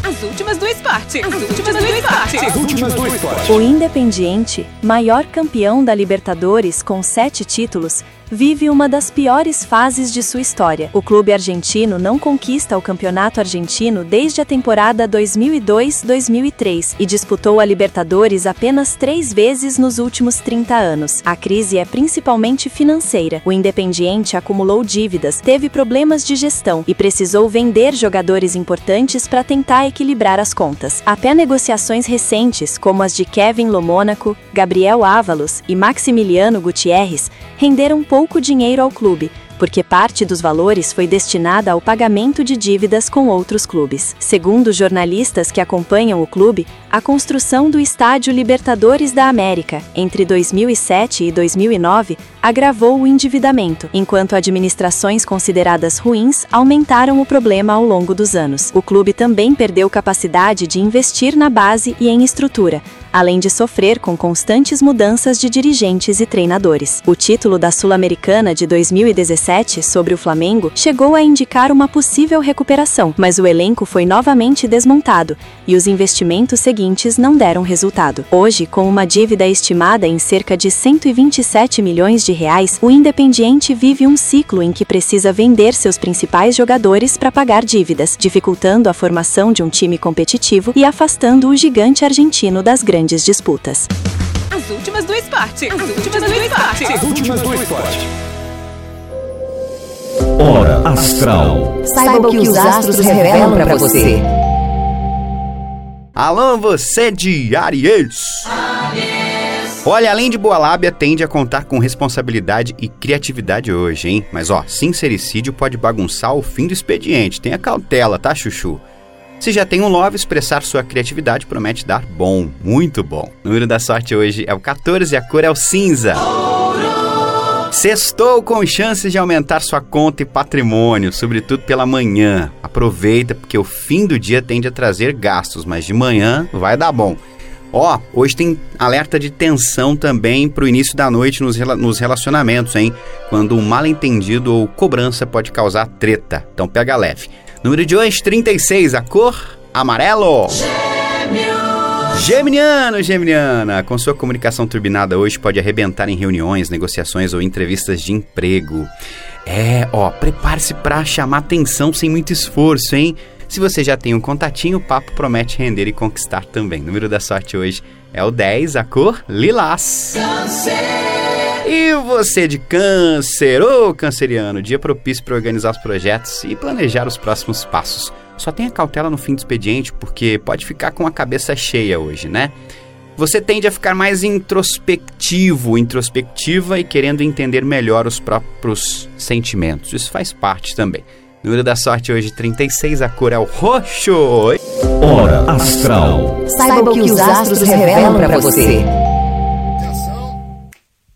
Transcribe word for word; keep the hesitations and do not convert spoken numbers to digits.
As últimas do esporte. As últimas do esporte. As últimas do esporte. O Independiente, maior campeão da Libertadores com sete títulos, vive uma das piores fases de sua história. O clube argentino não conquista o campeonato argentino desde a temporada dois mil e dois dois mil e três e disputou a Libertadores apenas três vezes nos últimos trinta anos. A crise é principalmente financeira. O Independiente acumulou dívidas, teve problemas de gestão e precisou vender jogadores importantes para tentar equilibrar as contas. Até negociações recentes, como as de Kevin Lomônaco, Gabriel Ávalos e Maximiliano Gutierrez, renderam pouco dinheiro ao clube, porque parte dos valores foi destinada ao pagamento de dívidas com outros clubes. Segundo jornalistas que acompanham o clube, a construção do Estádio Libertadores da América, entre dois mil e sete e dois mil e nove, agravou o endividamento, enquanto administrações consideradas ruins aumentaram o problema ao longo dos anos. O clube também perdeu capacidade de investir na base e em estrutura, além de sofrer com constantes mudanças de dirigentes e treinadores. O título da Sul-Americana de dois mil e dezessete sobre o Flamengo chegou a indicar uma possível recuperação, mas o elenco foi novamente desmontado e os investimentos seguintes não deram resultado. Hoje, com uma dívida estimada em cerca de cento e vinte e sete milhões de reais, o Independiente vive um ciclo em que precisa vender seus principais jogadores para pagar dívidas, dificultando a formação de um time competitivo e afastando o gigante argentino das grandes disputas. As últimas do esporte. As últimas do esporte. As últimas do esporte. Hora Astral. Saiba o que os astros revelam para você. Alô, você de Áries. Olha, além de boa lábia, tende a contar com responsabilidade e criatividade hoje, hein? Mas ó, sincericídio pode bagunçar o fim do expediente. Tenha cautela, tá, chuchu? Se já tem um love, expressar sua criatividade promete dar bom, muito bom. O número da sorte hoje é o quatorze e a cor é o cinza. Sextou com chances de aumentar sua conta e patrimônio, sobretudo pela manhã. Aproveita, porque o fim do dia tende a trazer gastos, mas de manhã vai dar bom. Ó, hoje tem alerta de tensão também pro início da noite nos, rela- nos relacionamentos, hein? Quando um mal-entendido ou cobrança pode causar treta. Então pega leve. Número de hoje, trinta e seis, a cor amarelo. Geminiano, Geminiana, com sua comunicação turbinada hoje pode arrebentar em reuniões, negociações ou entrevistas de emprego. É, ó, prepare-se para chamar atenção sem muito esforço, hein? Se você já tem um contatinho, o papo promete render e conquistar também. O número da sorte hoje é o dez, a cor lilás. E você de Câncer, ô canceriano, dia propício para organizar os projetos e planejar os próximos passos. Só tenha cautela no fim do expediente, porque pode ficar com a cabeça cheia hoje, né? Você tende a ficar mais introspectivo, introspectiva e querendo entender melhor os próprios sentimentos. Isso faz parte também. Número da sorte hoje, trinta e seis, a cor é o roxo. Hora Astral. Saiba o que os astros revelam para você.